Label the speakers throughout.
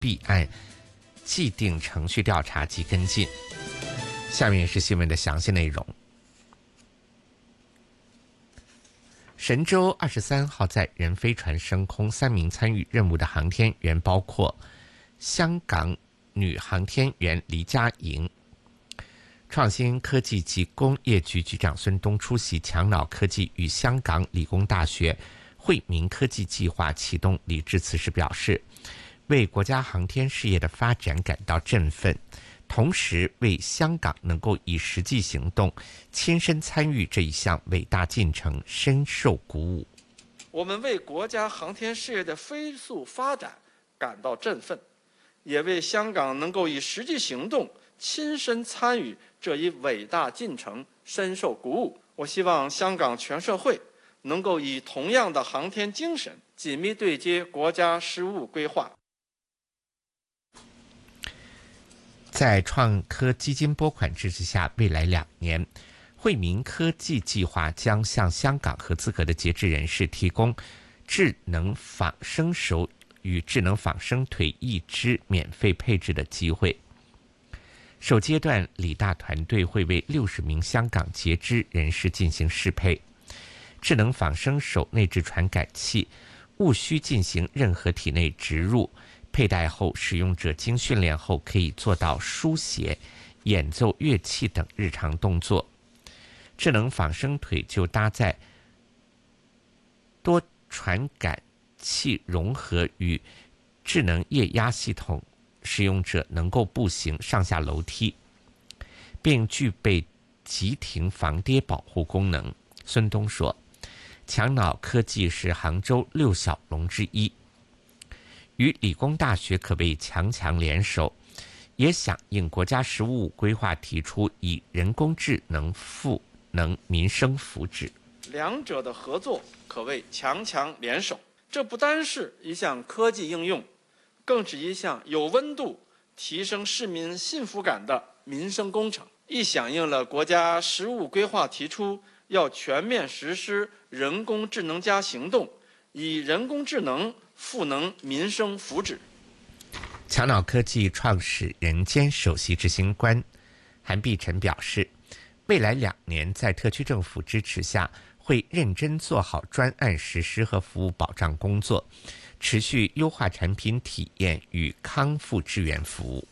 Speaker 1: 弊案既定程序调查及跟进。下面是新闻的详细内容。神舟23号载人飞船升空，3名参与任务的航天员包括香港女航天员黎佳莹。创新科技及工业局局长孙东出席强脑科技与香港理工大学惠民科技计划启动礼致辞时表示，为国家航天事业的发展感到振奋，同时为香港能够以实际行动亲身参与这一项伟大进程深受鼓舞。
Speaker 2: 我们为国家航天事业的飞速发展感到振奋，也为香港能够以实际行动亲身参与这一伟大进程深受鼓舞。我希望香港全社会能够以同样的航天精神紧密对接国家实务规划。
Speaker 1: 在创科基金拨款支持下，未来2年，惠民科技计划将向香港合资格的截肢人士提供智能仿生手与智能仿生腿一肢免费配置的机会。首阶段，理大团队会为60名香港截肢人士进行适配。智能仿生手内置传感器，无需进行任何体内植入，佩戴后使用者经训练后可以做到书写、演奏乐器等日常动作。智能仿生腿就搭载多传感器融合与智能液压系统，使用者能够步行上下楼梯，并具备急停防跌保护功能。孙东说，强脑科技是杭州6小龙之一，与理工大学可谓强强联手，也响应国家实务规划提出以人工智能赋能民生福祉。
Speaker 2: 两者的合作可谓强强联手，这不单是一项科技应用，更是一项有温度、提升市民幸福感的民生工程，亦响应了国家实务规划提出要全面实施人工智能加行动，以人工智能赋能民生福祉。
Speaker 1: 强脑科技创始人兼首席执行官韩碧晨表示，未来2年在特区政府支持下，会认真做好专案实施和服务保障工作，持续优化产品体验与康复支援服务。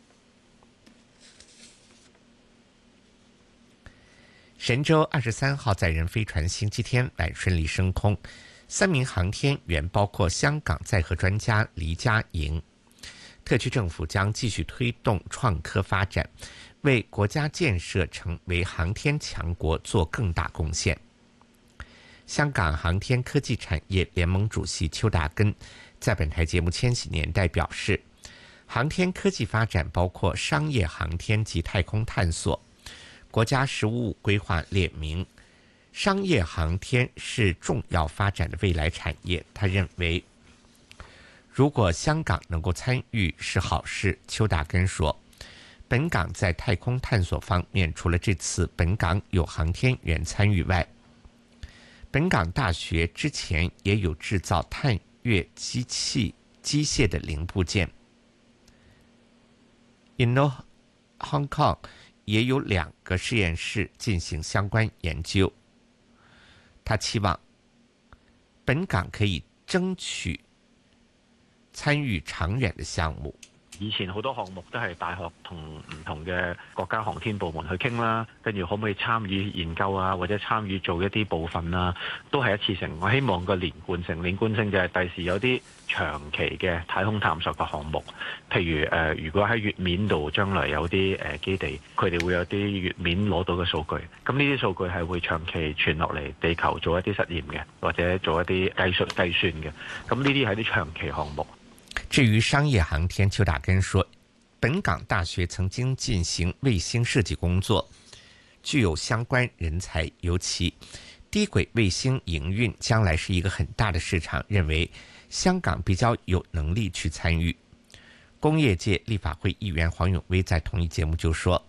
Speaker 1: 神舟23号载人飞船星期天晚顺利升空，3名航天员包括香港载荷专家黎佳莹。特区政府将继续推动创科发展，为国家建设成为航天强国做更大贡献。香港航天科技产业联盟主席邱大根在本台节目《千禧年代》表示，航天科技发展包括商业航天及太空探索。国家实务规划列明，商业航天是重要发展的未来产业。他认为，如果香港能够参与是好事。邱大根说，本港在太空探索方面，除了这次本港有航天员参与外，本港大学之前也有制造探月机械的零部件。Inno Hong Kong也有2个实验室进行相关研究。他期望本港可以争取參與長遠嘅項目。
Speaker 3: 以前好多項目都係大學同唔同嘅國家航天部門去傾啦，跟住可唔可以參與研究啊，或者參與做一啲部分啊，都係一次性。我希望個連貫性就係第時有啲長期嘅太空探索嘅項目，譬如如果喺月面度將來有啲基地，佢哋會有啲月面攞到嘅數據，咁呢啲數據係會長期傳落嚟地球做一啲實驗嘅，或者做一啲計算嘅，咁呢啲係啲長期項目。
Speaker 1: 至於商業航天，邱大根說，本港大學曾經進行衛星設計工作，具有相關人才，尤其低軌衛星營運將來是一個很大的市場，認為香港比較有能力去參與。工業界立法會議員黃永威在同一節目就說，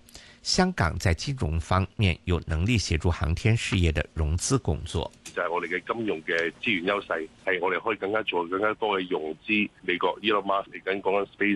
Speaker 1: 香港在金融方面有能力協助航天事業的融資工作。
Speaker 4: 就係我哋嘅金融嘅資源優勢，係我哋可以更加做更加多嘅融資。美國 Elon Musk 嚟緊講緊 Space